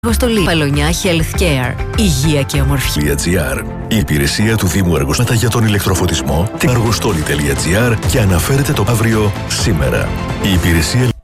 Αργοστολή. Παλωνιά Healthcare. Υγεία και ομορφιά. Η υπηρεσία του Δήμου Αργοστόλη για τον ηλεκτροφωτισμό. Αργοστόλη.gr και αναφέρετε το αύριο σήμερα. Η υπηρεσία